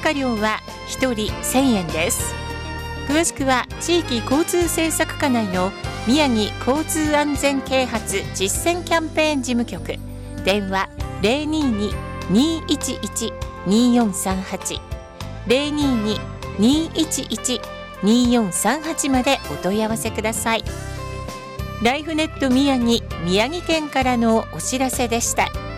加料は1人1000円です。詳しくは地域交通政策課内の宮城交通安全啓発実践キャンペーン事務局、電話 022-211-2438 022-211-2438までお問い合わせください。ライフネット宮城県からのお知らせでした。